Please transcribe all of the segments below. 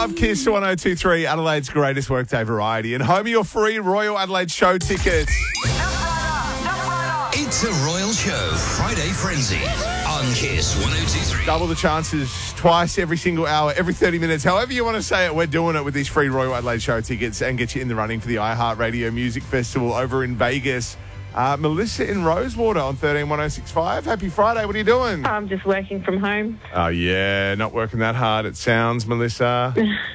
love Kiss 1023, Adelaide's greatest workday variety, and home of your free Royal Adelaide show tickets. It's a Royal Show Friday Frenzy on Kiss 1023. Double the chances twice every single hour, every 30 minutes. However you want to say it, we're doing it with these free Royal Adelaide show tickets and get you in the running for the iHeartRadio Music Festival over in Vegas. Melissa in Rosewater on 131065. Happy Friday. What are you doing? I'm just working from home. Oh, yeah. Not working that hard, it sounds, Melissa.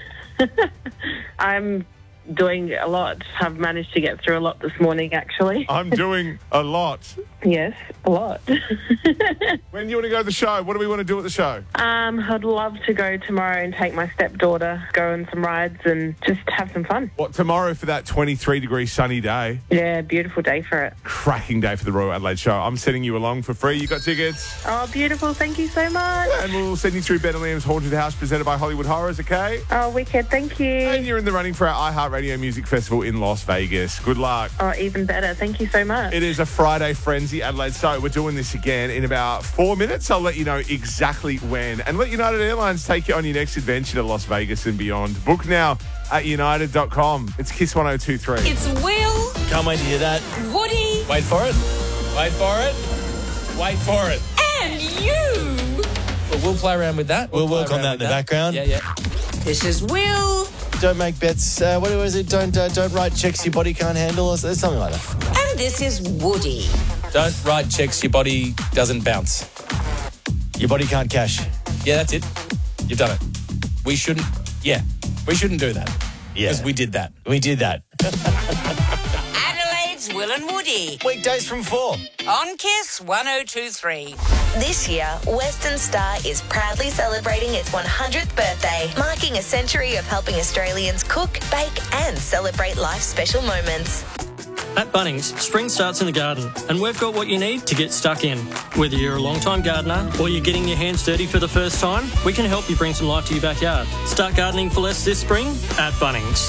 I'm doing a lot. I've managed to get through a lot this morning, actually. I'm doing a lot. Yes, a lot. When do you want to go to the show? What do we want to do at the show? I'd love to go tomorrow and take my stepdaughter, go on some rides and just have some fun. What, tomorrow for that 23-degree sunny day? Yeah, beautiful day for it. Cracking day for the Royal Adelaide show. I'm sending you along for free. You got tickets? Oh, beautiful. Thank you so much. And we'll send you through Ben and Liam's Haunted House presented by Hollywood Horrors, okay? Oh, wicked. Thank you. And you're in the running for our iHeartRadio Music Festival in Las Vegas. Good luck. Oh, even better. Thank you so much. It is a Friday Frenzy, Adelaide. So we're doing this again in about 4 minutes. I'll let you know exactly when. And let United Airlines take you on your next adventure to Las Vegas and beyond. Book now at united.com. It's Kiss 1023. It's Will. Can't wait to hear that. Woody. Wait for it. Wait for it. Wait for it. And you. Well, we'll play around with that. We'll work on that in the background. Yeah. This is Will. Don't make bets. What was it? Don't write checks your body can't handle or something like that. And this is Woody. Don't write checks your body doesn't bounce. Your body can't cash. Yeah, that's it. You've done it. We shouldn't do that. Yeah. Because we did that. We did that. Adelaide's Will and Woody. Weekdays from 4. On Kiss 1023. This year, Western Star is proudly celebrating its 100th birthday, marking a century of helping Australians cook, bake and celebrate life's special moments. At Bunnings, spring starts in the garden, and we've got what you need to get stuck in. Whether you're a long-time gardener or you're getting your hands dirty for the first time, we can help you bring some life to your backyard. Start gardening for less this spring at Bunnings.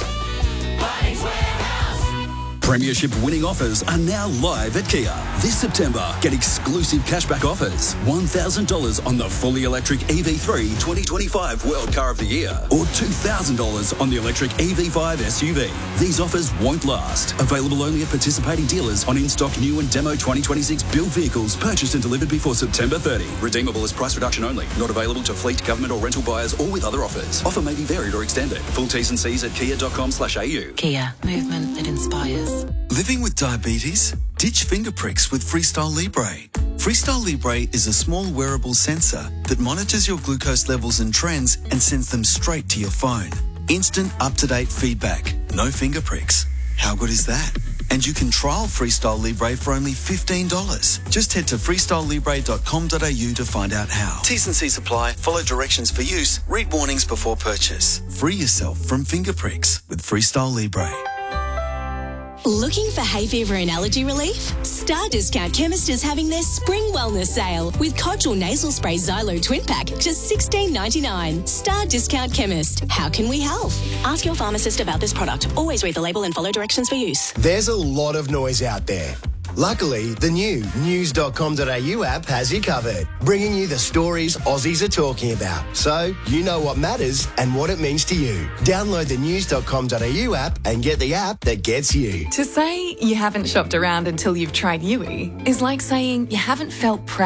Premiership winning offers are now live at Kia. This September, get exclusive cashback offers. $1,000 on the fully electric EV3 2025 World Car of the Year or $2,000 on the electric EV5 SUV. These offers won't last. Available only at participating dealers on in-stock new and demo 2026 built vehicles purchased and delivered before September 30. Redeemable as price reduction only. Not available to fleet, government or rental buyers or with other offers. Offer may be varied or extended. Full T's and C's at kia.com/au. Kia, movement that inspires. Living with diabetes? Ditch finger pricks with Freestyle Libre. Freestyle Libre is a small wearable sensor that monitors your glucose levels and trends and sends them straight to your phone. Instant, up-to-date feedback. No finger pricks. How good is that? And you can trial Freestyle Libre for only $15. Just head to freestylelibre.com.au to find out how. T's and C's apply. Follow directions for use. Read warnings before purchase. Free yourself from finger pricks with Freestyle Libre. Looking for hay fever and allergy relief? Star Discount Chemist is having their spring wellness sale with Codral Nasal Spray Xylo Twin Pack, just $16.99. Star Discount Chemist. How can we help? Ask your pharmacist about this product. Always read the label and follow directions for use. There's a lot of noise out there. Luckily, the new news.com.au app has you covered, bringing you the stories Aussies are talking about, so you know what matters and what it means to you. Download the news.com.au app and get the app that gets you. To say you haven't shopped around until you've tried Yui is like saying you haven't felt proud